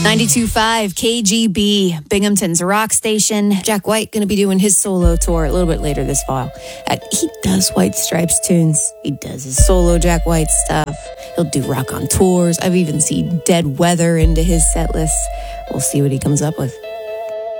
92.5 KGB, Binghamton's rock station. Jack White going to be doing his solo tour a little bit later this fall. He does White Stripes tunes. He does his solo Jack White stuff. He'll do rock on tours. I've even seen Dead Weather into his set list. We'll see what he comes up with.